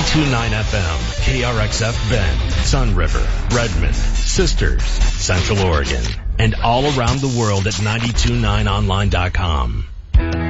92.9 FM, KRXF Bend, Sun River, Redmond, Sisters, Central Oregon, and all around the world at 929online.com.